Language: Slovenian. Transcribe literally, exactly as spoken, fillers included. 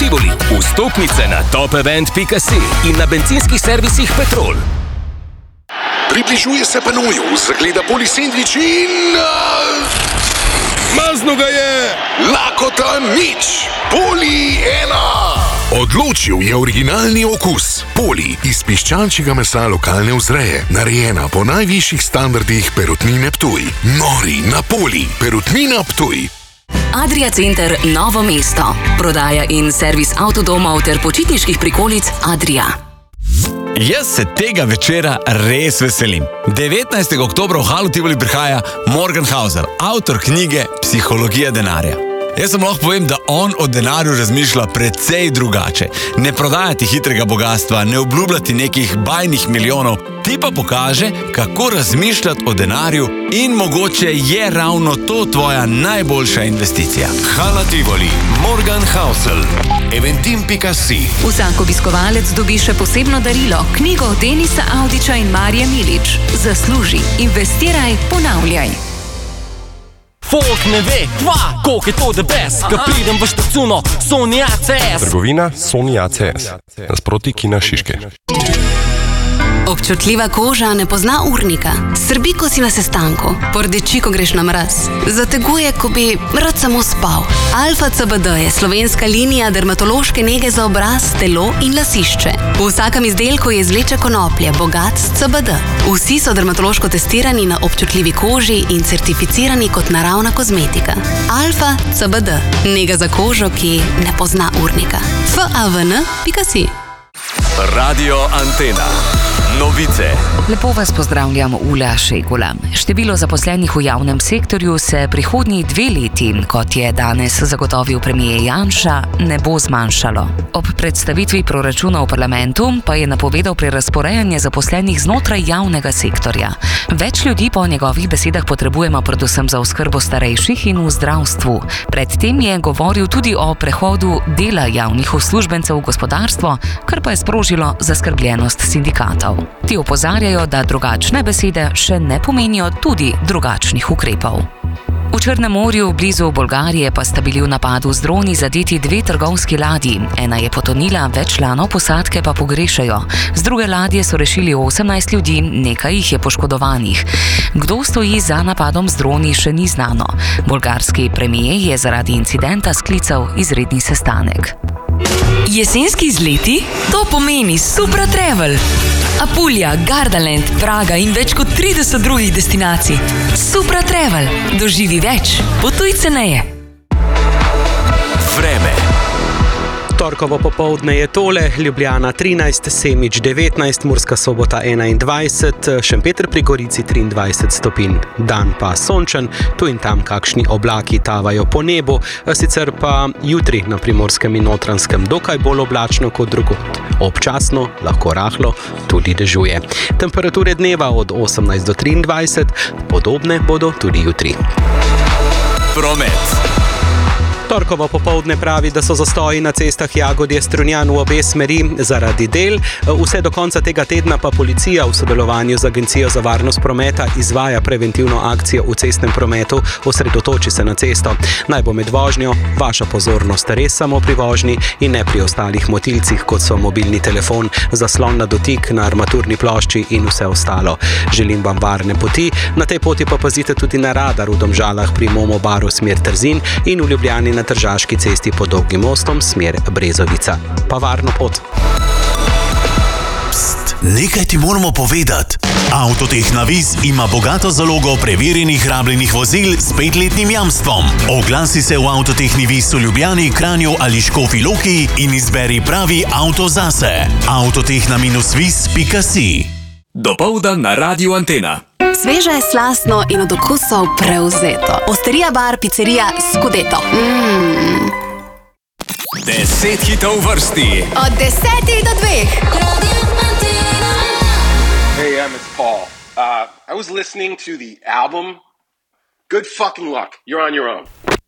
Tivoli. Vstopnice na top event pika si in na bencinskih servisih Petrol. Približuje se Panoju, zagleda Poli sendvič in... Mazno ga je! Lakota nič! Poli ena! Odločil je originalni okus. Poli iz piščančjega mesa lokalne vzreje, narejena po najvišjih standardih Perutnine Ptuj. Nori na Poli, Perutnina Ptuj. Adria Center Novo mesto. Prodaja in servis avtodomov ter počitniških prikolic Adria. Jaz se tega večera res veselim. devetnajstega oktobra v Halu Tivoli prihaja Morgan Housel, avtor knjige Psihologija denarja. Jaz sem lahko povem, da on o denarju razmišlja precej drugače. Ne prodajati hitrega bogatstva, ne obljubljati nekih bajnih milijonov, ti pa pokaže, kako razmišljati o denarju in mogoče je ravno to tvoja najboljša investicija. Hala Tivoli, Morgan Housel, eventim pika si. Vsak obiskovalec dobi še posebno darilo, knjigo Denisa Avdića in Marije Milič. Zasluži, investiraj, ponavljaj. Folk ne ve, kva, koliko je to the best. Ko pridem v štacuno, Sony A C S. Trgovina Sony A C S. Nasproti Kina Šiške. Občutljiva koža ne pozna urnika. Srbi, ko si na sestanku. Pordeči, ko greš na mraz. Zateguje, ko bi rad samo spal. Alfa C B D je slovenska linija dermatološke nege za obraz, telo in lasišče. V vsakem izdelku je izvleče konoplje, bogat s C B D. Vsi so dermatološko testirani na občutljivi koži in certificirani kot naravna kozmetika. Alfa C B D. Nega za kožo, ki ne pozna urnika. F A V N pika si. Radio Antena. Novice. Lepo vas pozdravljam, Ula Šegula. Število zaposlenih v javnem sektorju se prihodnji dve leti, kot je danes zagotovil premier Janša, ne bo zmanjšalo. Ob predstavitvi proračuna v parlamentu pa je napovedal prerazporejanje zaposlenih znotraj javnega sektorja. Več ljudi po njegovih besedah potrebujemo predvsem za oskrbo starejših in v zdravstvu. Predtem je govoril tudi o prehodu dela javnih uslužbencev v gospodarstvo, kar pa je sprožilo zaskrbljenost sindikatov. Ti opozarjajo, da drugačne besede še ne pomenijo tudi drugačnih ukrepov. V Črnem morju blizu Bolgarije pa sta bili v napadu z droni zadeti dve trgovski ladji. Ena je potonila, več članov posadke pa pogrešajo. Z druge ladje so rešili osemnajst ljudi, nekaj jih je poškodovanih. Kdo stoji za napadom z droni, še ni znano. Bolgarski premier je zaradi incidenta sklical izredni sestanek. Jesenski izleti? To pomeni Supra Travel. Apulja, Gardaland, Praga in več kot trideset drugih destinacij. Supra Travel. Doživi več. Potuj ceneje. Vreme. Torkovo popoldne je tole, Ljubljana trinajst, Semič devetnajst, Murska Sobota enaindvajset, Šempeter pri Gorici triindvajset stopinj. Dan pa sončen, tu in tam kakšni oblaki tavajo po nebu, sicer pa jutri na Primorskem in Notranjskem dokaj bolj oblačno kot drugod. Občasno, lahko rahlo, tudi dežuje. Temperature dneva od osemnajst do triindvajset, podobne bodo tudi jutri. Promet. Torkovo popoldne pravi, da so zastoji na cestah Jagodje-Strunjan v obe smeri zaradi del. Vse do konca tega tedna pa policija v sodelovanju z Agencijo za varnost prometa izvaja preventivno akcijo v cestnem prometu, osredotoči se na cesto. Naj bo med vožnjo vaša pozornost res samo pri vožnji in ne pri ostalih motilcih, kot so mobilni telefon, zaslon na dotik na armaturni plošči in vse ostalo. Želim vam varne poti, na tej poti pa pazite tudi na radar v Domžalah pri Momo baru smer Trzin in v Ljubljani na Tržaški cesti pod Dolgim mostom smer Brezovica. Pa varno pot. Pst, nekaj ti moramo povedati. Avtoteh Navis ima bogato zalogo preverjenih rabljenih vozil s petletnim jamstvom. Oglasi se v Avtoteh Navis v Ljubljani, Kranju ali Škofji Loki in izberi pravi avto zase. avtoteh na vis pika si. Dopoldan na Radio Antena. Sveže, slastno in od okusov prevzeto. Osterija bar, pizzerija Scudetto. Mm. Deset hitov vrsti. Od desetih do dveh. Hey, um, it's Paul. Uh, I was listening to the album. Good fucking luck. You're on your own.